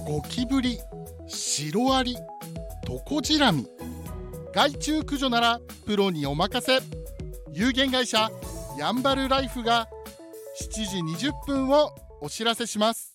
ゴキブリ、シロアリ、トコジラミ、害虫駆除ならプロにお任せ。有限会社やんばるライフが7時20分をお知らせします。